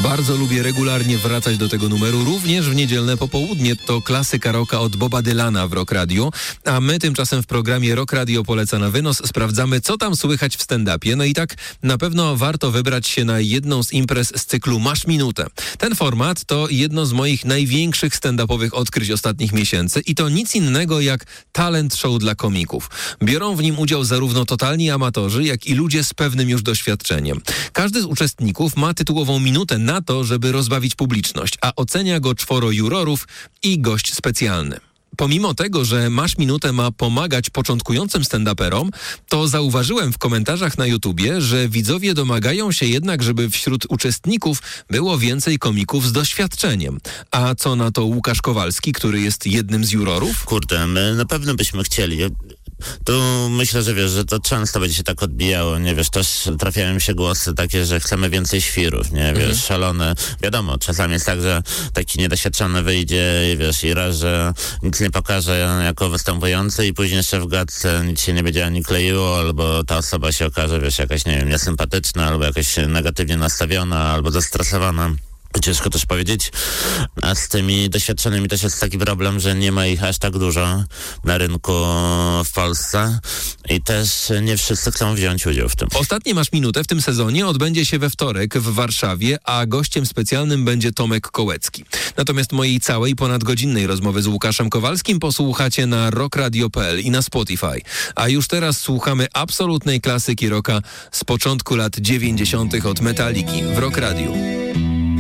Bardzo lubię regularnie wracać do tego numeru, również w niedzielne popołudnie. To klasyka rocka od Boba Dylana w Rock Radio, a my tymczasem w programie Rock Radio poleca na wynos sprawdzamy, co tam słychać w stand-upie. No i tak na pewno warto wybrać się na jedną z imprez z cyklu Masz Minutę. Ten format to jedno z moich największych stand-upowych odkryć ostatnich miesięcy i to nic innego jak talent show dla komików. Biorą w nim udział zarówno totalni amatorzy, jak i ludzie z pewnym już doświadczeniem. Każdy z uczestników ma tytułową minutę na to, żeby rozbawić publiczność, a ocenia go 4 jurorów i gość specjalny. Pomimo tego, że Masz Minutę ma pomagać początkującym stand-uperom, to zauważyłem w komentarzach na YouTubie, że widzowie domagają się jednak, żeby wśród uczestników było więcej komików z doświadczeniem. A co na to Łukasz Kowalski, który jest jednym z jurorów? Kurde, my na pewno byśmy chcieli. Tu myślę, że wiesz, że to często będzie się tak odbijało, nie wiesz, też trafiają mi się głosy takie, że chcemy więcej świrów, nie wiesz, szalone. Wiadomo, czasami jest tak, że taki niedoświadczony wyjdzie, wiesz, i raz, że nic nie pokaże jako występujący i później jeszcze w gadce nic się nie będzie ani kleiło, albo ta osoba się okaże, wiesz, jakaś, nie wiem, niesympatyczna, albo jakaś negatywnie nastawiona, albo zestresowana. Ciężko też powiedzieć, a z tymi doświadczonymi też jest taki problem, że nie ma ich aż tak dużo na rynku w Polsce i też nie wszyscy chcą wziąć udział w tym. Ostatni Masz Minutę w tym sezonie odbędzie się we wtorek w Warszawie, a gościem specjalnym będzie Tomek Kołecki. Natomiast mojej całej ponadgodzinnej rozmowy z Łukaszem Kowalskim posłuchacie na rockradio.pl i na Spotify. A już teraz słuchamy absolutnej klasyki rocka z początku lat 90. od Metaliki w Rock Radio.